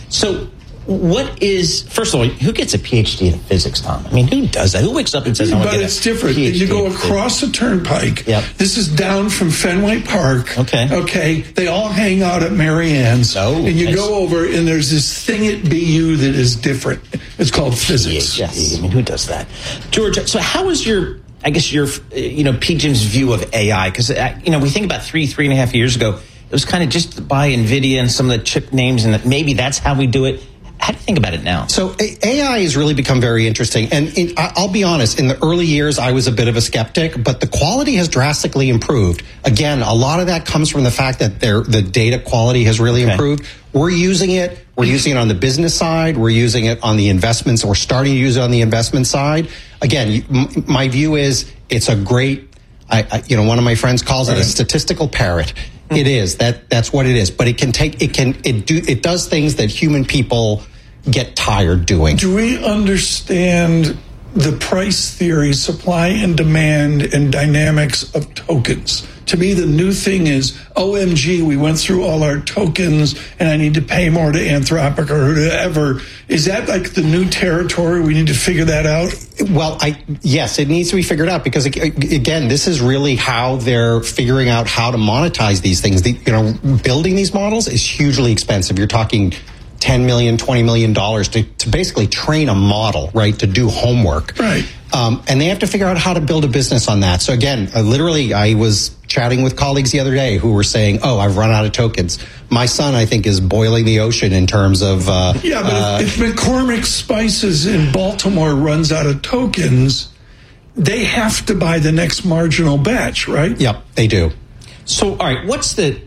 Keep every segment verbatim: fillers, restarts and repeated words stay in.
So what is, first of all, who gets a P H D in physics, Tom? I mean, who does that? Who wakes up and says, I'm But it's different. P H D you go across the turnpike. Yep. This is down from Fenway Park. Okay. Okay. They all hang out at Marianne's. Oh, and you nice. go over, and there's this thing at B U that is different. It's called physics. Yes. I mean, who does that? George, so how is your, I guess, your, you know, P G I M's view of A I? Because, you know, we think about three, three and a half years ago, it was kind of just by NVIDIA and some of the chip names, and that maybe that's how we do it. How do you think about it now? So A I has really become very interesting. And in, I'll be honest, in the early years, I was a bit of a skeptic, but the quality has drastically improved. Again, a lot of that comes from the fact that the data quality has really okay. improved. We're using it. We're using it on the business side. We're using it on the investments. We're starting to use it on the investment side. Again, my view is it's a great, I, I, you know, one of my friends calls right. it a statistical parrot. It is that that's what it is, but it can take it can it do it does things that human people get tired doing. Do we understand the price theory, supply and demand, and dynamics of tokens? To me, the new thing is, O M G, we went through all our tokens, and I need to pay more to Anthropic or whoever. Is that like the new territory? We need to figure that out? Well, I yes, it needs to be figured out because, again, this is really how they're figuring out how to monetize these things. The, you know, building these models is hugely expensive. You're talking ten million dollars, twenty million dollars to, to basically train a model, right, to do homework. Right. Um, and they have to figure out how to build a business on that. So again, uh, literally, I was chatting with colleagues the other day who were saying, oh, I've run out of tokens. My son, I think, is boiling the ocean in terms of... Uh, yeah, but uh, if, if McCormick Spices in Baltimore runs out of tokens, they have to buy the next marginal batch, right? Yep, they do. So, all right, what's the...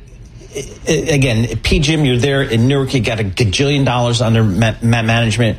Again, P G I M, you're there in Newark, you got a gajillion dollars under ma- ma- management.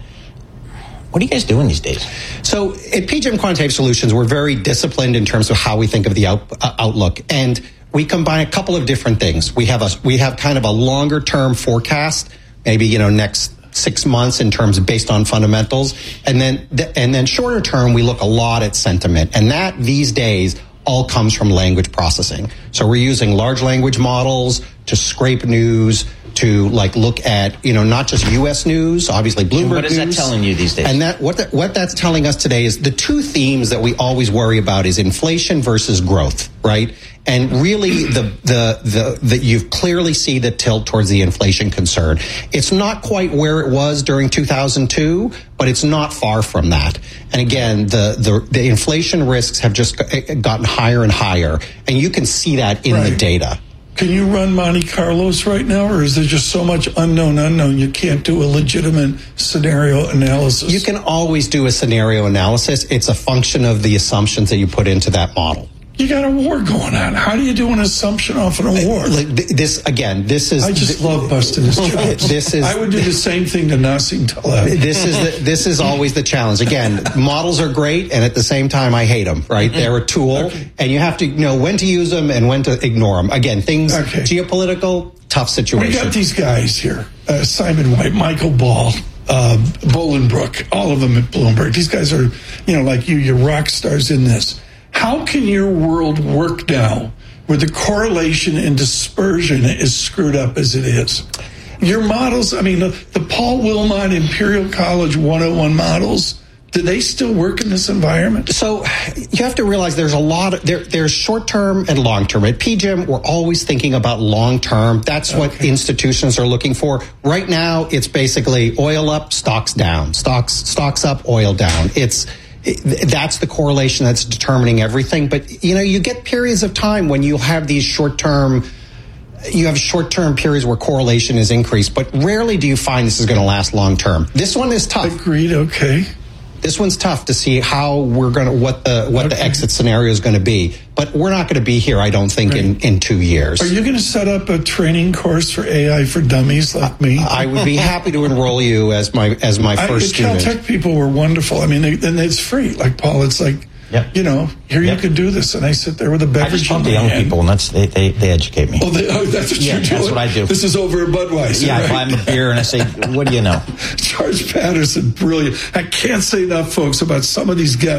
What are you guys doing these days? So at P G I M Quantitative Solutions, we're very disciplined in terms of how we think of the out, uh, outlook. And we combine a couple of different things. We have a we have kind of a longer term forecast, maybe, you know, next six months in terms of based on fundamentals. And then the, and then shorter term, we look a lot at sentiment. And that these days all comes from language processing. So we're using large language models to scrape news, to like look at, you know, not just U S news, obviously Bloomberg News. What is that telling you these days? And that what that, what that's telling us today is the two themes that we always worry about is inflation versus growth, right? And really the the the that you clearly see the tilt towards the inflation concern. It's not quite where it was during two thousand two, but it's not far from that. And again, the the, the inflation risks have just gotten higher and higher, and you can see that in right. the data. Can you run Monte Carlos right now, or is there just so much unknown unknown you can't do a legitimate scenario analysis? You can always do a scenario analysis. It's a function of the assumptions that you put into that model. You got a war going on. How do you do an assumption off of a war? Like this again. This is. I just th- love busting his chops. This is. I would do the same thing to Nassim Taleb. This is the, this is always the challenge. Again, models are great, and at the same time, I hate them. Right? They're a tool, okay. and you have to know when to use them and when to ignore them. Again, things okay. geopolitical, tough situation. We got these guys here: uh, Simon White, Michael Ball. Uh, Bolingbrook, all of them at Bloomberg. These guys are, you know, like you, you're rock stars in this. How can your world work now where the correlation and dispersion is screwed up as it is? Your models, I mean, the, the Paul Wilmot Imperial College one oh one models, do they still work in this environment? So you have to realize there's a lot of, there, there's short-term and long-term. At P G I M, we're always thinking about long-term. That's okay. what institutions are looking for. Right now, it's basically oil up, stocks down. Stocks, stocks up, oil down. It's, It, that's the correlation that's determining everything. But, you know, you get periods of time when you have these short-term, you have short-term periods where correlation is increased, but rarely do you find this is going to last long-term. This one is tough. Agreed, okay. This one's tough to see how we're going to, what the what okay. the exit scenario is going to be. But we're not going to be here, I don't think, right. in, in two years. Are you going to set up a training course for A I for dummies like me? I, I would be happy to enroll you as my as my I, first the student. Caltech people were wonderful. I mean, they, and it's free. Like, Paul, it's like, yep. you know, here yep. you could do this. And I sit there with a beverage. I just talk to young hand. people, and that's, they, they, they educate me. Oh, they, oh that's what yeah, you do? That's what I do. This is over at Budweiser, Yeah, right? I buy them a beer, and I say, what do you know? George Patterson, brilliant. I can't say enough, folks, about some of these guests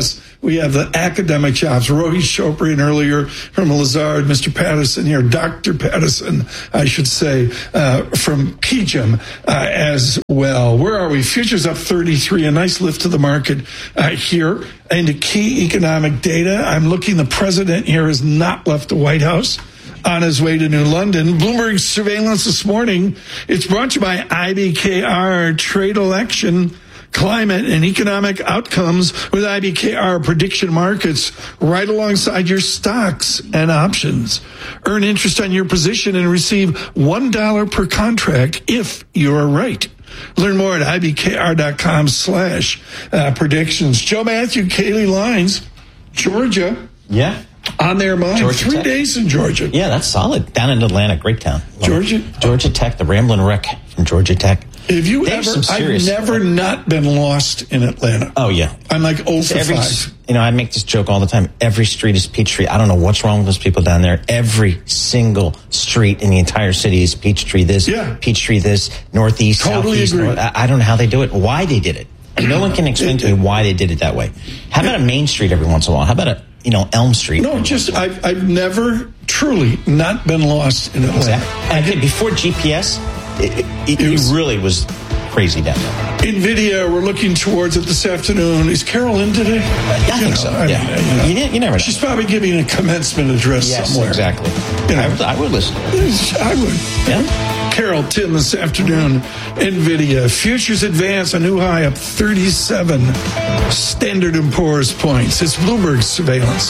We have the academic shops, Rohit Chopra and earlier from Lazard, Mister Pattison here, Doctor Pattison, I should say, uh, from P G I M uh, as well. Where are we? Futures up thirty-three, a nice lift to the market uh, here. Into key economic data, I'm looking, the president here has not left the White House. On his way to New London. Bloomberg surveillance this morning. It's brought to you by I B K R, trade election, climate, and economic outcomes with I B K R prediction markets right alongside your stocks and options. Earn interest on your position and receive one dollar per contract if you're right. Learn more at ibkr.com slash uh, predictions. Joe Matthew, Kaylee Lines, Georgia. Yeah. On their mind. Georgia Three Tech. days in Georgia. Yeah, that's solid. Down in Atlanta, great town. Love Georgia? it. Georgia Tech, the Ramblin' Wreck from Georgia Tech. Have you They have ever, some I've serious- never not been lost in Atlanta. Oh, yeah. I'm like oh for Every, five. you know, I make this joke all the time. Every street is Peachtree. I don't know what's wrong with those people down there. Every single street in the entire city is Peachtree this, Yeah. Peachtree this, northeast, Totally southeast. agree. North. I, I don't know how they do it, why they did it. No one can explain to me why they did it that way. How about a Main Street every once in a while? How about a, you know, Elm Street? No, just, I've, I've never truly not been lost in Atlanta. And again, before G P S, it, it, It it was- really was crazy down there. NVIDIA, we're looking towards it this afternoon. Is Carol in today? I You think know, so. I Yeah. mean, you know. You, ne- you never know. She's probably giving a commencement address Yes, somewhere. exactly. You know. I, would, I would listen. I would. Yeah. Carol, Tim, this afternoon, NVIDIA. Futures advance, a new high up thirty-seven Standard and Poor's points. It's Bloomberg surveillance.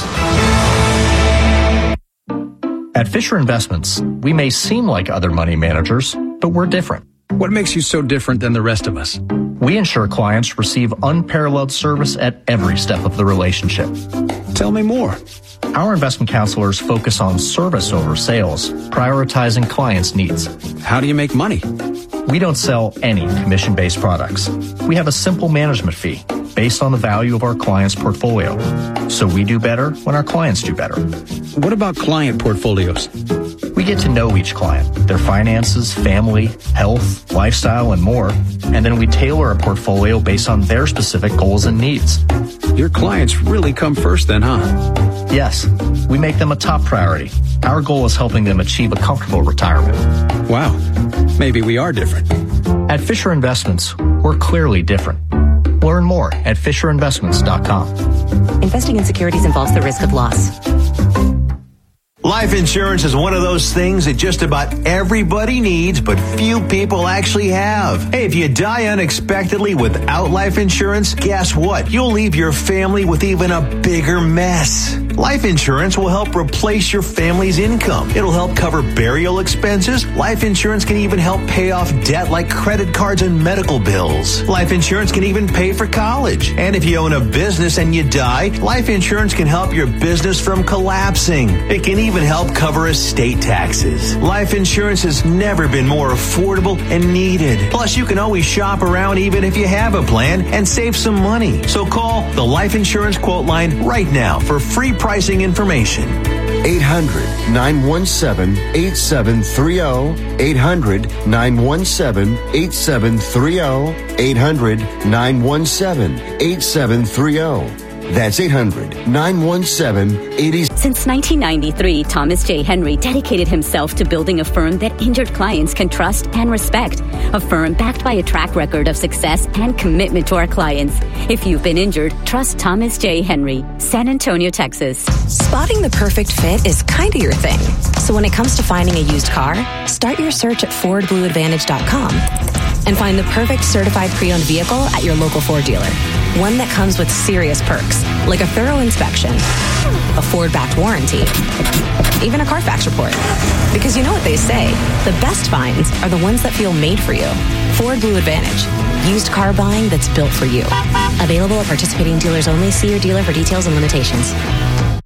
At Fisher Investments, we may seem like other money managers, but we're different. What makes you so different than the rest of us? We ensure clients receive unparalleled service at every step of the relationship. Tell me more. Our investment counselors focus on service over sales, prioritizing clients' needs. How do you make money? We don't sell any commission-based products. We have a simple management fee based on the value of our client's portfolio. So we do better when our clients do better. What about client portfolios? We get to know each client, their finances, family, health, lifestyle, and more, and then we tailor a portfolio based on their specific goals and needs. Your clients really come first then, huh? Yes, we make them a top priority. Our goal is helping them achieve a comfortable retirement. Wow. Maybe we are different. At Fisher Investments, we're clearly different. Learn more at fisher investments dot com. Investing in securities involves the risk of loss. Life insurance is one of those things that just about everybody needs, but few people actually have. Hey, if you die unexpectedly without life insurance, guess what? You'll leave your family with even a bigger mess. Life insurance will help replace your family's income. It'll help cover burial expenses. Life insurance can even help pay off debt like credit cards and medical bills. Life insurance can even pay for college. And if you own a business and you die, life insurance can help your business from collapsing. It can even help cover estate taxes. Life insurance has never been more affordable and needed. Plus, you can always shop around even if you have a plan and save some money. So call the Life Insurance Quote Line right now for free pricing information. eight hundred, nine one seven, eight seven three zero. eight hundred, nine one seven, eight seven three zero. eight hundred, nine one seven, eight seven three zero. That's eight hundred, nine one seven, eight zero. Since nineteen ninety-three, Thomas J. Henry dedicated himself to building a firm that injured clients can trust and respect. A firm backed by a track record of success and commitment to our clients. If you've been injured, trust Thomas J. Henry, San Antonio, Texas. Spotting the perfect fit is kind of your thing. So when it comes to finding a used car, start your search at ford blue advantage dot com and find the perfect certified pre-owned vehicle at your local Ford dealer. One that comes with serious perks, like a thorough inspection, a Ford-backed warranty, even a Carfax report. Because you know what they say, the best finds are the ones that feel made for you. Ford Blue Advantage. Used car buying that's built for you. Available at participating dealers only. See your dealer for details and limitations.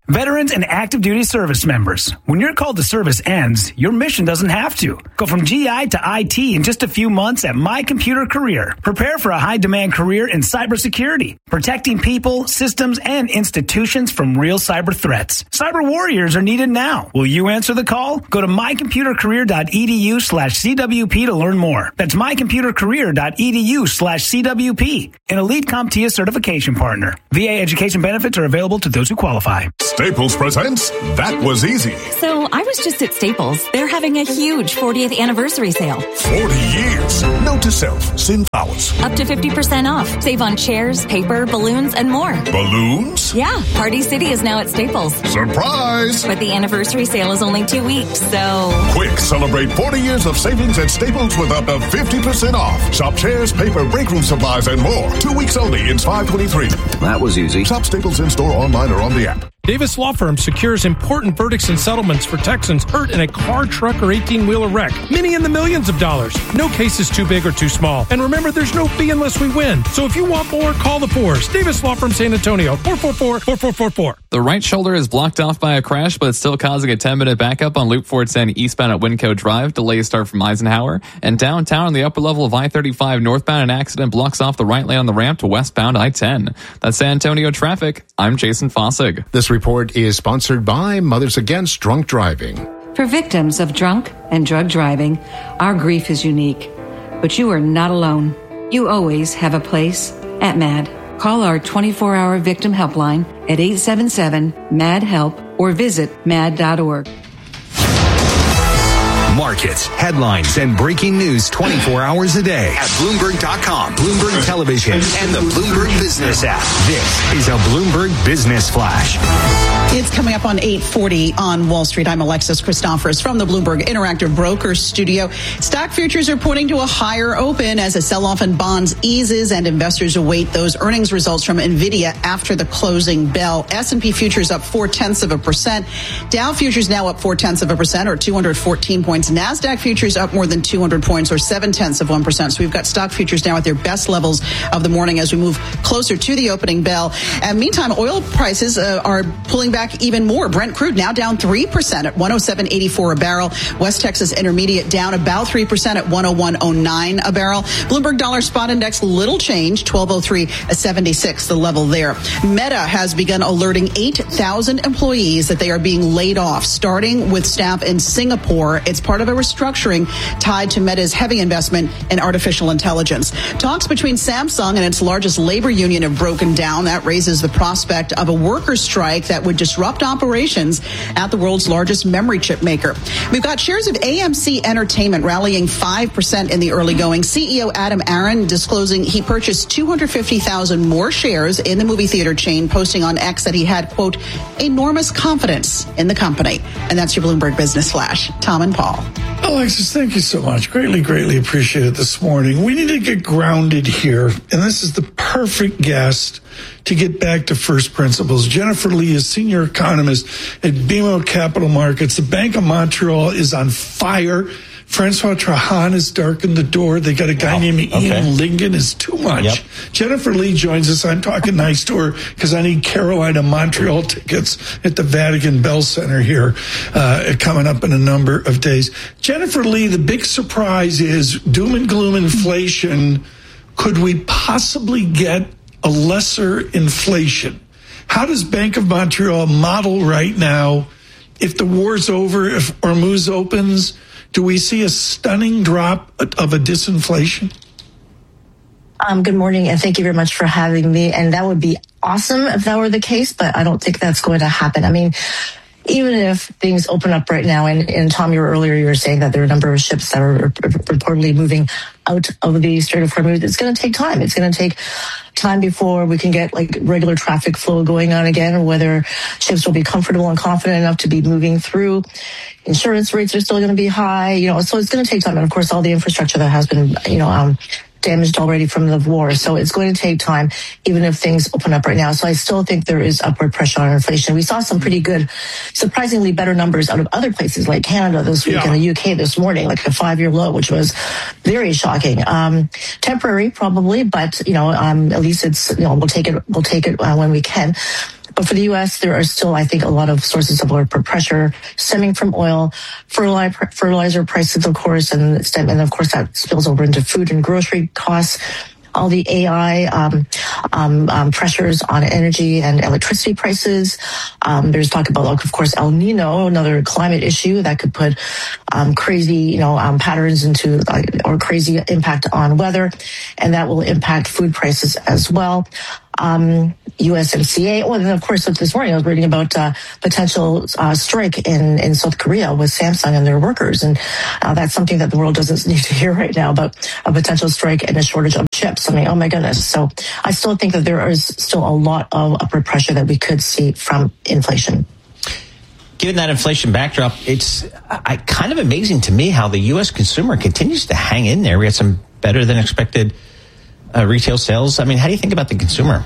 Veterans and active duty service members, when your call to service ends, your mission doesn't have to. Go from G I to I T in just a few months at My Computer Career. Prepare for a high-demand career in cybersecurity, protecting people, systems, and institutions from real cyber threats. Cyber warriors are needed now. Will you answer the call? Go to mycomputercareer.edu slash CWP to learn more. That's mycomputercareer.edu slash CWP. An Elite CompTIA certification partner. V A education benefits are available to those who qualify. Staples presents That Was Easy. So I was just at Staples. They're having a huge fortieth anniversary sale. forty years. Note to self, send flowers. Up to fifty percent off. Save on chairs, paper, balloons, and more. Balloons? Yeah, Party City is now at Staples. Surprise! But the anniversary sale is only two weeks, so... Quick, celebrate forty years of savings at Staples with up to fifty percent off. Shop chairs, paper, break room supplies, and more. Two weeks only in five twenty-three. That was easy. Shop Staples in-store, online, or on the app. Davis Law Firm secures important verdicts and settlements for Texans hurt in a car, truck, or eighteen-wheeler wreck. Many in the millions of dollars. No case is too big or too small. And remember, there's no fee unless we win. So if you want more, call the Fours. Davis Law Firm San Antonio, four four four, four four four four. The right shoulder is blocked off by a crash, but it's still causing a ten-minute backup on Loop four ten eastbound at Winco Drive. Delays start from Eisenhower. And downtown on the upper level of I thirty-five northbound, an accident blocks off the right lane on the ramp to westbound I ten. That's San Antonio traffic. I'm Jason Fossig. This report is sponsored by Mothers Against Drunk Driving. For victims of drunk and drug driving, our grief is unique. But you are not alone. You always have a place at MAD. Call our twenty-four hour victim helpline at eight seven seven, M A D, HELP or visit mad dot org. Markets, headlines, and breaking news twenty-four hours a day at Bloomberg dot com, Bloomberg Television, and the Bloomberg Business app. This is a Bloomberg Business Flash. It's coming up on eight forty on Wall Street. I'm Alexis Christophorus from the Bloomberg Interactive Brokers studio. Stock futures are pointing to a higher open as a sell-off in bonds eases and investors await those earnings results from NVIDIA after the closing bell. S and P futures up four-tenths of a percent. Dow futures now up four-tenths of a percent or two hundred fourteen points. NASDAQ futures up more than two hundred points or seven-tenths of one percent. So we've got stock futures now at their best levels of the morning as we move closer to the opening bell. And meantime, oil prices uh, are pulling back even more. Brent crude now down three percent at one oh seven eighty-four a barrel. West Texas Intermediate down about three percent at one oh one oh nine a barrel. Bloomberg Dollar Spot Index, little change, twelve oh three seventy-six, the level there. Meta has begun alerting eight thousand employees that they are being laid off, starting with staff in Singapore. It's part of a restructuring tied to Meta's heavy investment in artificial intelligence. Talks between Samsung and its largest labor union have broken down. That raises the prospect of a workers' strike that would disrupt operations at the world's largest memory chip maker. We've got shares of A M C Entertainment rallying five percent in the early going. C E O Adam Aron disclosing he purchased two hundred fifty thousand more shares in the movie theater chain, posting on X that he had, quote, enormous confidence in the company. And that's your Bloomberg Business Flash. Tom and Paul. Alexis, thank you so much. Greatly, greatly appreciate it this morning. We need to get grounded here, and this is the perfect guest to get back to first principles. Jennifer Lee is senior economist at B M O Capital Markets. The Bank of Montreal is on fire. Francois Trahan has darkened the door. They got a guy wow. named okay. Ian Lingen. Is too much. Yep. Jennifer Lee joins us. I'm talking nice to her because I need Carolina Montreal tickets at the Vatican Bell Center here uh, coming up in a number of days. Jennifer Lee, the big surprise is doom and gloom inflation. Could we possibly get a lesser inflation? How does Bank of Montreal model right now if the war's over, if Hormuz opens? Do we see a stunning drop of a disinflation? Um, good morning, and thank you very much for having me. And that would be awesome if that were the case, but I don't think that's going to happen. I mean, even if things open up right now, and, and Tom, you were earlier, you were saying that there are a number of ships that are reportedly moving out of the Strait of Hormuz. It's going to take time. It's going to take time before we can get like regular traffic flow going on again, or whether ships will be comfortable and confident enough to be moving through. Insurance rates are still going to be high, you know, so it's going to take time. And of course, all the infrastructure that has been, you know, um, damaged already from the war. So it's going to take time, even if things open up right now. So I still think there is upward pressure on inflation. We saw some pretty good, surprisingly better numbers out of other places like Canada this week yeah. and the U K this morning, like a five-year low, which was very shocking. Um, temporary, probably, but, you know, um, at least it's, you know, we'll take it, we'll take it uh, when we can. But for the U S, there are still, I think, a lot of sources of upward pressure stemming from oil, fertilizer, fertilizer prices, of course, and, stem, and of course that spills over into food and grocery costs. All the A I um, um, um, pressures on energy and electricity prices. Um, there's talk about, like, of course, El Nino, another climate issue that could put um, crazy, you know, um, patterns into uh, or crazy impact on weather, and that will impact food prices as well. Um, U S M C A. Oh, and then of course, this morning I was reading about uh, potential uh, strike in, in South Korea with Samsung and their workers, and uh, that's something that the world doesn't need to hear right now. But a potential strike and a shortage of chips. I mean, oh my goodness. So I still think that there is still a lot of upward pressure that we could see from inflation. Given that inflation backdrop, it's I, kind of amazing to me how the U S consumer continues to hang in there. We had some better than expected uh, retail sales. I mean, how do you think about the consumer?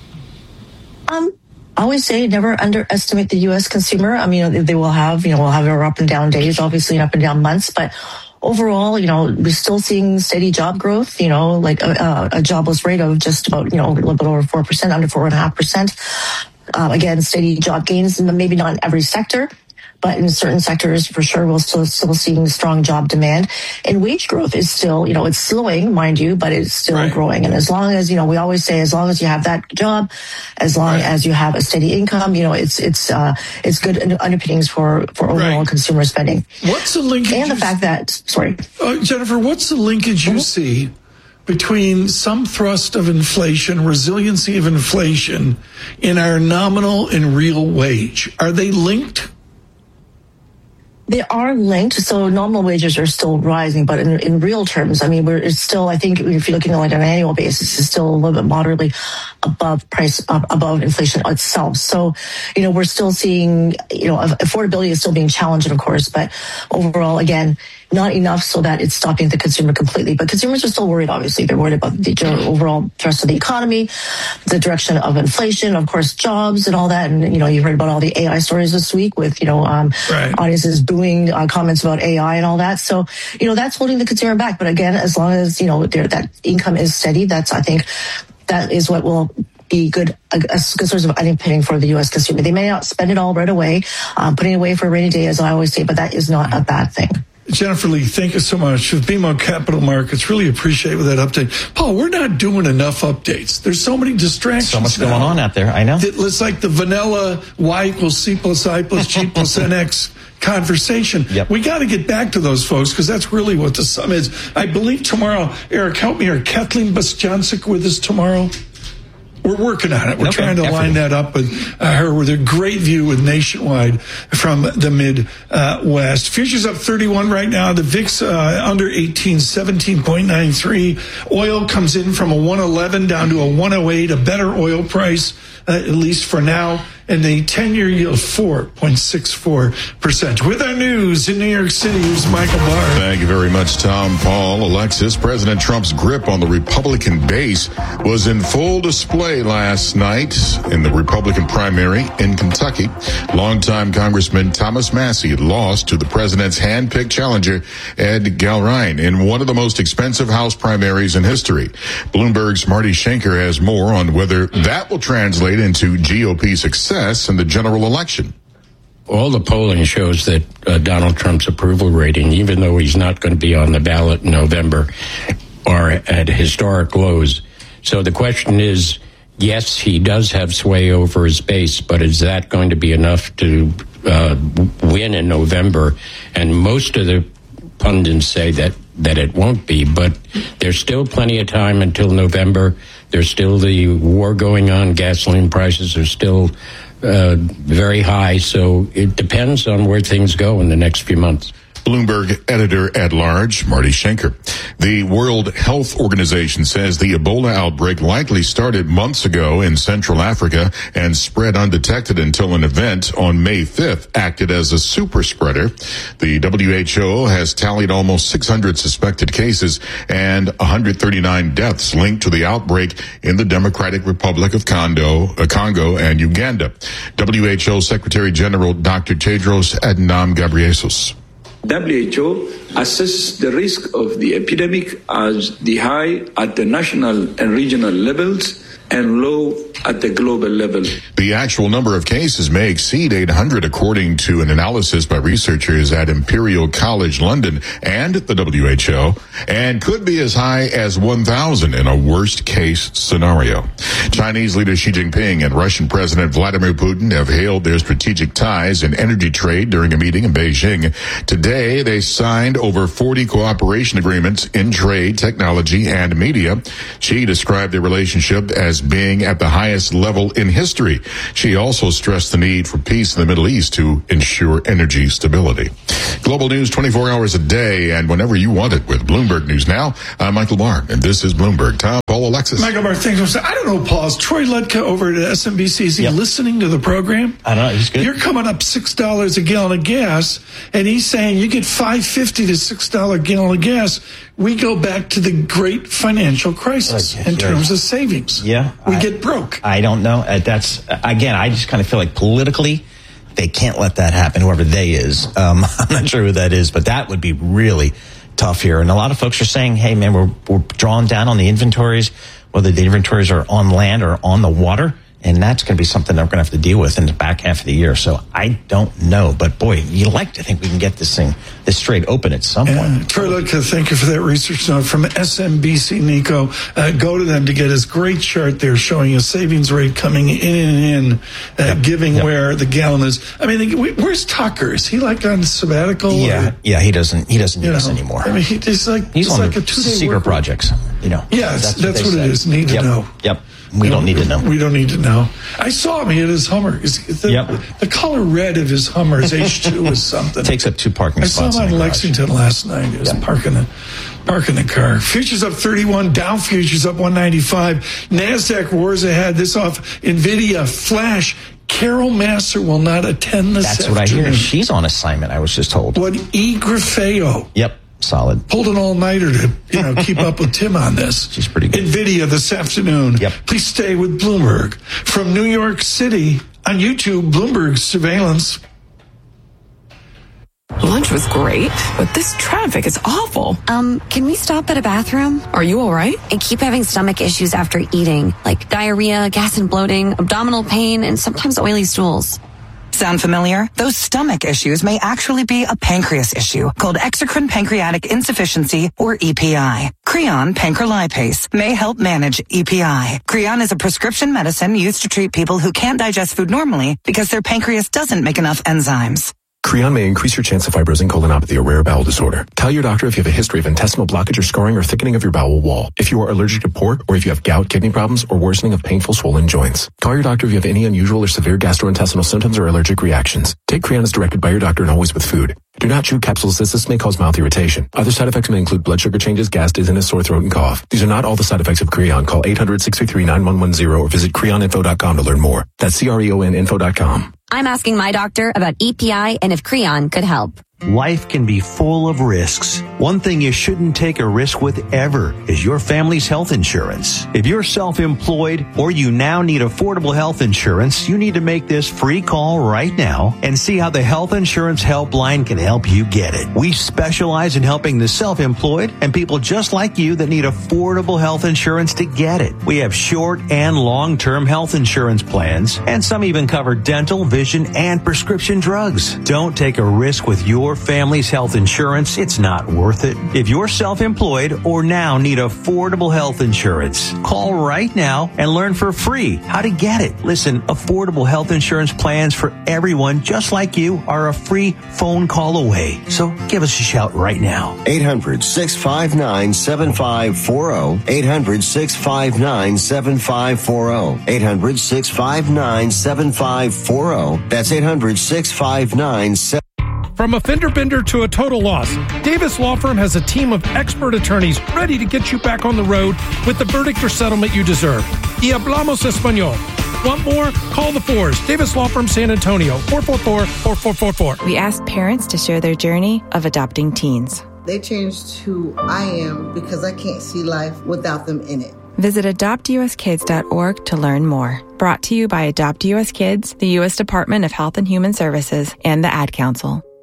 Um, I always say never underestimate the U S consumer. I mean, they will have, you know, we'll have our up and down days, obviously, and up and down months, but overall, you know, we're still seeing steady job growth, you know, like a, a jobless rate of just about, you know, a little bit over four percent, under four point five percent. Um, again, steady job gains, maybe not in every sector, but in certain sectors, for sure, we're still, still seeing strong job demand. And wage growth is still, you know, it's slowing, mind you, but it's still right. growing. And as long as, you know, we always say, as long as you have that job, as long right. as you have a steady income, you know, it's it's uh, it's good underpinnings for, for overall right. consumer spending. What's the linkage? And the fact that, sorry. Uh, Jennifer, what's the linkage you mm-hmm. see between some thrust of inflation, resiliency of inflation, in our nominal and real wage? Are they linked? They are linked, so nominal wages are still rising, but in, in real terms, I mean, we're it's still, I think, if you're looking at like an annual basis, it's still a little bit moderately above price, uh, above inflation itself. So, you know, we're still seeing, you know, affordability is still being challenged, of course, but overall, again, not enough so that it's stopping the consumer completely. But consumers are still worried, obviously. They're worried about the overall thrust of the economy, the direction of inflation, of course, jobs and all that. And, you know, you heard about all the A I stories this week with, you know, um, right. audiences booing uh, comments about A I and all that. So, you know, that's holding the consumer back. But again, as long as, you know, that income is steady, that's, I think, that is what will be good, a, a good source of underpinning for the U S consumer. They may not spend it all right away, um, putting it away for a rainy day, as I always say, but that is not a bad thing. Jennifer Lee, thank you so much. With B M O Capital Markets, really appreciate with that update. Paul, we're not doing enough updates. There's so many distractions. So much now. going on out there. I know. It's like the vanilla Y equals C plus I plus G plus N X conversation. Yep. We got to get back to those folks because that's really what the sum is. I believe tomorrow, Eric, help me, are Kathleen Bostjancic with us tomorrow? We're working on it. We're okay, trying to definitely. line that up with uh, her with a great view with Nationwide from the Midwest. Uh, Futures up thirty-one right now. The V I X uh, under eighteen, seventeen point nine three. Oil comes in from a one eleven down to a one oh eight, a better oil price, uh, at least for now. And the ten-year yield, four point six four percent. With our news in New York City, here's Michael Barr. Thank you very much, Tom, Paul, Alexis. President Trump's grip on the Republican base was in full display last night in the Republican primary in Kentucky. Longtime Congressman Thomas Massie lost to the president's hand-picked challenger, Ed Galrein, in one of the most expensive House primaries in history. Bloomberg's Marty Schenker has more on whether that will translate into G O P success in the general election. All the polling shows that uh, Donald Trump's approval rating, even though he's not going to be on the ballot in November, are at historic lows. So the question is, yes, he does have sway over his base, but is that going to be enough to uh, win in November? And most of the pundits say that, that it won't be, but there's still plenty of time until November. There's still the war going on. Gasoline prices are still uh, very high. So it depends on where things go in the next few months. Bloomberg editor-at-large, Marty Schenker. The World Health Organization says the Ebola outbreak likely started months ago in Central Africa and spread undetected until an event on May fifth acted as a super spreader. The W H O has tallied almost six hundred suspected cases and one hundred thirty-nine deaths linked to the outbreak in the Democratic Republic of Congo, uh, Congo and Uganda. W H O Secretary General Doctor Tedros Adhanom Ghebreyesus. W H O assess the risk of the epidemic as the high at the national and regional levels and low at the global level. The actual number of cases may exceed eight hundred, according to an analysis by researchers at Imperial College London and the W H O, and could be as high as one thousand in a worst-case scenario. Chinese leader Xi Jinping and Russian President Vladimir Putin have hailed their strategic ties in energy trade during a meeting in Beijing. Today, they signed over forty cooperation agreements in trade, technology, and media. Xi described their relationship as being at the highest level in history. She also stressed the need for peace in the Middle East to ensure energy stability. Global news twenty-four hours a day and whenever you want it with Bloomberg News Now. I'm Michael Barr, and this is Bloomberg. Tom, Paul, Alexis. Michael Barr, thanks. I don't know, Paul. Is Troy Ludka over at S M B C? Is he yep. listening to the program? I don't know. He's good. You're coming up six dollars a gallon of gas, and he's saying you get five fifty to six dollars a gallon of gas. We go back to the great financial crisis in terms of savings. Yeah. We I, get broke. I don't know. Uh, that's, uh, again, I just kind of feel like politically, they can't let that happen, whoever they is. Um, I'm not sure who that is, but that would be really tough here. And a lot of folks are saying, hey, man, we're, we're drawing down on the inventories, whether the inventories are on land or on the water. And that's going to be something that we're going to have to deal with in the back half of the year. So I don't know. But, boy, you like to think we can get this thing, this trade open at some yeah. point. Troy Ludka, thank you for that research note from S M B C Nico. Uh, go to them to get his great chart there showing a savings rate coming in and in, uh, yep. giving yep. where the gallon is. I mean, where's Tucker? Is he like on sabbatical? Yeah, or? yeah, he doesn't He doesn't need you us know, anymore. I mean, he, he's like, he's it's on like a two-day secret work projects, you know. Yeah, that's, that's what, what it is. Need yep. to know. Yep. We don't need to know. We don't need to know. I saw him. He had his Hummer. The, yep. the color red of his Hummer, his H two is something. Takes up two parking I spots. I saw him in Lexington last night. He was yep. parking, the, parking the car. Futures up thirty-one. Dow futures up one ninety-five. NASDAQ wars ahead. This off NVIDIA, Flash. Carol Massar will not attend this That's afternoon. what I hear. She's on assignment, I was just told. What E. Grafeo. Yep. Solid. Pulled an all-nighter to, you know, keep up with Tim on this. She's pretty good. NVIDIA this afternoon. Yep. Please stay with Bloomberg. From New York City, on YouTube, Bloomberg Surveillance. Lunch was great, but this traffic is awful. Um, can we stop at a bathroom? Are you all right? I keep having stomach issues after eating, like diarrhea, gas and bloating, abdominal pain, and sometimes oily stools. Sound familiar? Those stomach issues may actually be a pancreas issue called exocrine pancreatic insufficiency, or E P I. Creon pancrelipase may help manage E P I. Creon is a prescription medicine used to treat people who can't digest food normally because their pancreas doesn't make enough enzymes. Creon may increase your chance of fibrosing colonopathy, a rare bowel disorder. Tell your doctor if you have a history of intestinal blockage or scarring or thickening of your bowel wall, if you are allergic to pork, or if you have gout, kidney problems, or worsening of painful swollen joints. Call your doctor if you have any unusual or severe gastrointestinal symptoms or allergic reactions. Take Creon as directed by your doctor and always with food. Do not chew capsules as this may cause mouth irritation. Other side effects may include blood sugar changes, gas, dizziness, sore throat, and cough. These are not all the side effects of Creon. Call eight hundred, six three three, nine one one zero or visit creon info dot com to learn more. That's C R E O N info dot com. I'm asking my doctor about E P I and if Creon could help. Life can be full of risks. One thing you shouldn't take a risk with ever is your family's health insurance. If you're self-employed or you now need affordable health insurance, you need to make this free call right now and see how the Health Insurance Helpline can help you get it. We specialize in helping the self-employed and people just like you that need affordable health insurance to get it. We have short and long-term health insurance plans, and some even cover dental, vision, and prescription drugs. Don't take a risk with your family's health insurance. It's not worth it. If you're self-employed or now need affordable health insurance, call right now and learn for free how to get it. Listen, affordable health insurance plans for everyone just like you are a free phone call away. So give us a shout right now. eight hundred, six five nine, seven five four zero. eight hundred, six five nine, seven five four zero. eight hundred, six five nine, seven five four zero. That's eight hundred, six five nine, seven five four zero. From a fender bender to a total loss, Davis Law Firm has a team of expert attorneys ready to get you back on the road with the verdict or settlement you deserve. Y hablamos español. Want more? Call the Fours. Davis Law Firm, San Antonio, four four four, four four four four. We asked parents to share their journey of adopting teens. They changed who I am because I can't see life without them in it. Visit adopt u s kids dot org to learn more. Brought to you by Adopt U S Kids, the U S Department of Health and Human Services, and the Ad Council.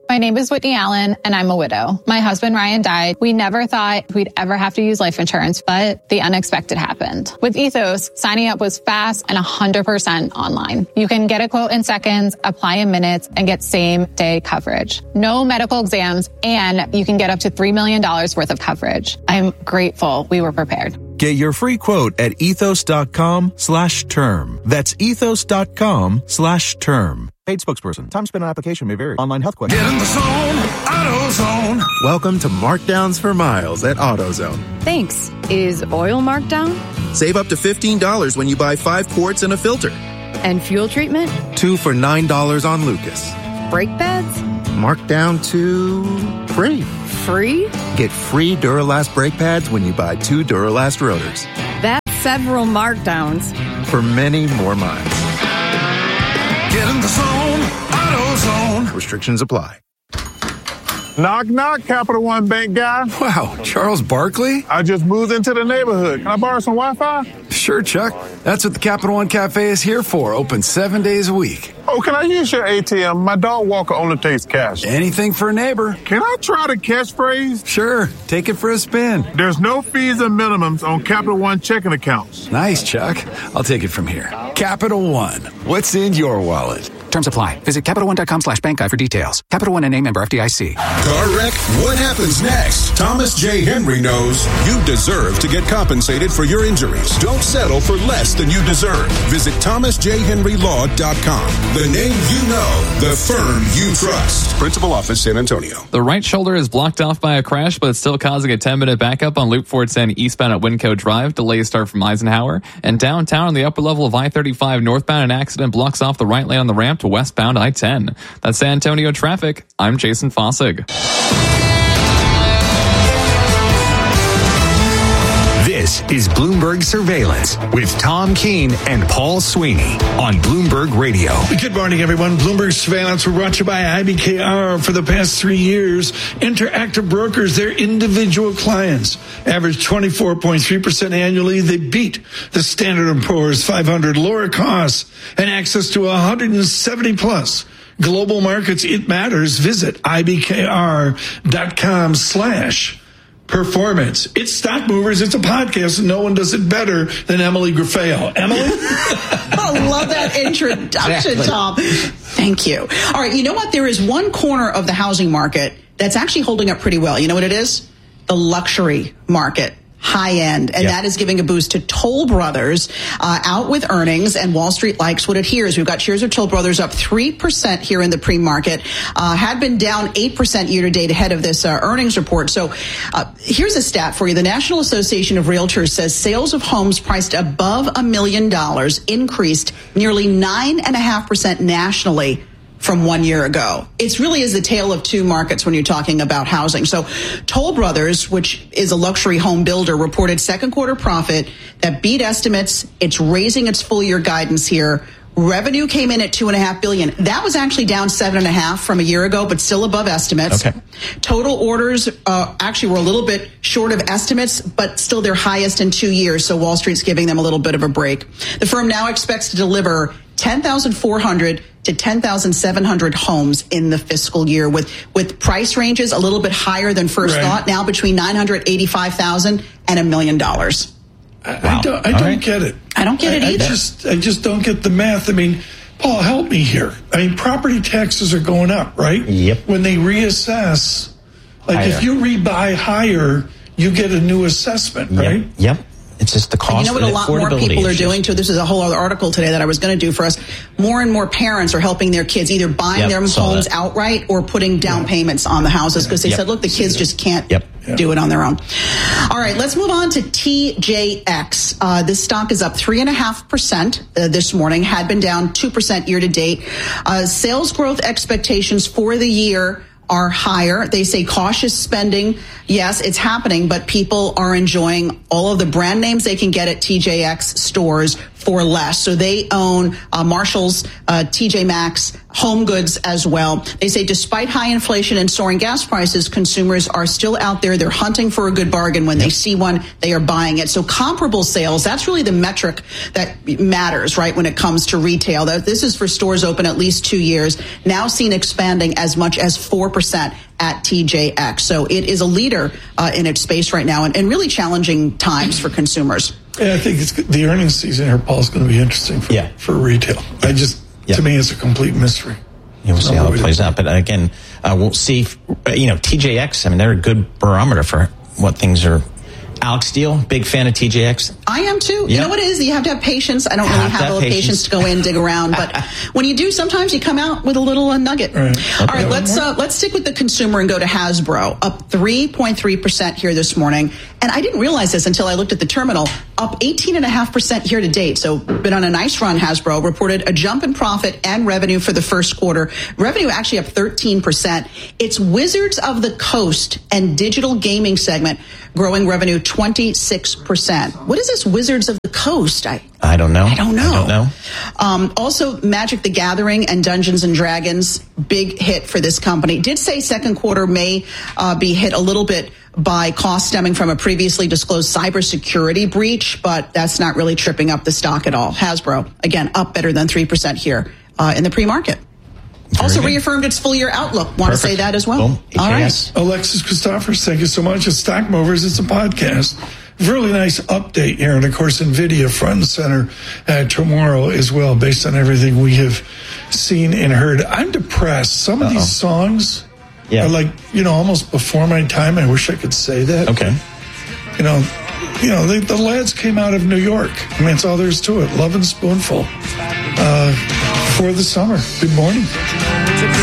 My name is Whitney Allen, and I'm a widow. My husband, Ryan, died. We never thought we'd ever have to use life insurance, but the unexpected happened. With Ethos, signing up was fast and one hundred percent online. You can get a quote in seconds, apply in minutes, and get same-day coverage. No medical exams, and you can get up to three million dollars worth of coverage. I'm grateful we were prepared. Get your free quote at ethos.com slash term. That's ethos.com slash term. Paid spokesperson. Time spent on application may vary. Online health questions. Get in the zone, AutoZone. Welcome to Markdowns for Miles at AutoZone. Thanks. Is oil marked down? Save up to fifteen dollars when you buy five quarts and a filter. And fuel treatment? Two for nine dollars on Lucas. Brake pads? Marked down to free. Free? Get free Duralast brake pads when you buy two Duralast rotors. That's several markdowns. For many more miles. Get in the zone, AutoZone. Restrictions apply. Knock, knock, Capital One Bank guy. Wow, Charles Barkley? I just moved into the neighborhood. Can I borrow some Wi-Fi? Sure, Chuck. That's what the Capital One Cafe is here for. Open seven days a week. Oh, can I use your A T M? My dog walker only takes cash. Anything for a neighbor. Can I try the catchphrase? Sure. Take it for a spin. There's no fees and minimums on Capital One checking accounts. Nice, Chuck. I'll take it from here. Capital One. What's in your wallet? Terms apply. Visit CapitalOne.com slash bank guide for details. Capital One N A member F D I C. Car wreck? What happens next? Thomas J. Henry knows you deserve to get compensated for your injuries. Don't settle for less than you deserve. Visit thomas j henry law dot com. The name you know, the firm you trust. Principal office, San Antonio. The right shoulder is blocked off by a crash, but it's still causing a ten-minute backup on Loop four ten eastbound at Winco Drive. Delays start from Eisenhower. And downtown on the upper level of I thirty-five northbound, an accident blocks off the right lane on the ramp to westbound I ten. That's San Antonio traffic. I'm Jason Fossig. This is Bloomberg Surveillance with Tom Keene and Paul Sweeney on Bloomberg Radio. Good morning, everyone. Bloomberg Surveillance were brought to you by I B K R. For the past three years, Interactive Brokers, their individual clients, average twenty-four point three percent annually. They beat the Standard and Poor's five hundred, lower costs, and access to one hundred seventy plus global markets. It matters. Visit ibkr.com slash performance. It's Stock Movers. It's a podcast, and no one does it better than Emily Grafeo. Emily? I love that introduction, exactly. Tom. Thank you. All right, you know what? There is one corner of the housing market that's actually holding up pretty well. You know what it is? The luxury market. High end, and yep. that is giving a boost to Toll Brothers, uh, out with earnings, and Wall Street likes what it hears. We've got shares of Toll Brothers up three percent here in the pre-market, uh, had been down eight percent year to date ahead of this uh, earnings report. So uh, here's a stat for you. The National Association of Realtors says sales of homes priced above a million dollars increased nearly nine and a half percent nationally from one year ago. It really is the tale of two markets when you're talking about housing. So Toll Brothers, which is a luxury home builder, reported second quarter profit that beat estimates. It's raising its full year guidance here. Revenue came in at two and a half billion. That was actually down seven and a half from a year ago, but still above estimates. Okay. Total orders uh, actually were a little bit short of estimates, but still their highest in two years. So Wall Street's giving them a little bit of a break. The firm now expects to deliver ten thousand four hundred to ten thousand seven hundred homes in the fiscal year, with with price ranges a little bit higher than first right. thought, now between nine hundred eighty-five thousand and a million dollars. I, wow. I don't, I don't right. get it. I don't get it I, either. I just, I just don't get the math. I mean, Paul, help me here. I mean, property taxes are going up, right? Yep. When they reassess, like higher. If you rebuy higher, you get a new assessment, right? Yep. yep. It's just the cost. And you know what a lot more people are doing too? This is a whole other article today that I was going to do for us. More and more parents are helping their kids, either buying yep, their homes that. outright or putting down yep. payments on the houses, because they yep. said, look, the kids just can't yep. do it on their own. All right, let's move on to T J X. Uh, this stock is up three point five percent uh, this morning, had been down two percent year to date. Uh, sales growth expectations for the year are higher. They say cautious spending. Yes, it's happening, but people are enjoying all of the brand names they can get at T J X stores for less. So they own uh, Marshall's, uh, T J Maxx, home goods as well. They say despite high inflation and soaring gas prices, consumers are still out there. They're hunting for a good bargain. When they see one, they are buying it. So comparable sales, that's really the metric that matters, right, when it comes to retail. This is for stores open at least two years, now seen expanding as much as four percent at T J X. So it is a leader uh, in its space right now, and, and really challenging times for consumers. Yeah, I think it's the earnings season here, Paul, is going to be interesting for, yeah. for retail. I just, yeah. to me, it's a complete mystery. Yeah, we'll see how it plays out. But again, uh, we'll see, you know, T J X, I mean, they're a good barometer for what things are. Alex Steele, big fan of T J X. I am too. Yeah. You know what it is? You have to have patience. I don't have really have a little patience. patience to go in, dig around, but when you do, sometimes you come out with a little uh, nugget. Right. Okay. All right, let's uh, let's stick with the consumer and go to Hasbro, up three point three percent here this morning. And I didn't realize this until I looked at the terminal, up eighteen point five percent here to date. So been on a nice run. Hasbro reported a jump in profit and revenue for the first quarter. Revenue actually up thirteen percent. It's Wizards of the Coast and digital gaming segment growing revenue twenty-six percent. What is this Wizards of the Coast? I I don't know. I don't know. I don't know. Um, also, Magic the Gathering and Dungeons and Dragons, big hit for this company. Did say second quarter may uh, be hit a little bit by costs stemming from a previously disclosed cybersecurity breach, but that's not really tripping up the stock at all. Hasbro, again, up better than three percent here uh, in the pre-market. Very also good. Reaffirmed its full-year outlook. Want Perfect. to say that as well? Boom. All right. Alexis Christophers, thank you so much. It's Stock Movers. It's a podcast. Really nice update here. And, of course, NVIDIA front and center uh, tomorrow as well, based on everything we have seen and heard. I'm depressed. Some of Uh-oh. these songs yeah. are like, you know, almost before my time. I wish I could say that. Okay. You know, you know, they, the lads came out of New York. I mean, that's all there is to it. Love and Spoonful uh, for the summer. Good morning.